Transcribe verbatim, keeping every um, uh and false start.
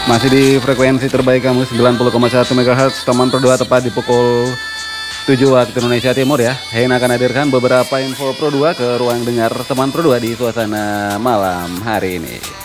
Masih di frekuensi terbaik kamu sembilan puluh koma satu megahertz teman Pro dua, tepat di pukul tujuh waktu Indonesia Timur ya. Hein akan hadirkan beberapa info Pro dua ke ruang dengar teman Pro dua di suasana malam hari ini.